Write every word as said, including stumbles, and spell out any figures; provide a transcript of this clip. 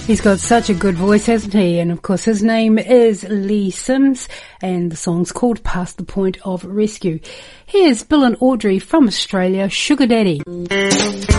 He's got such a good voice, hasn't he? And of course his name is Lee Sims, and the song's called Past the Point of Rescue. Here's Bill and Audrey from Australia, Sugar Daddy.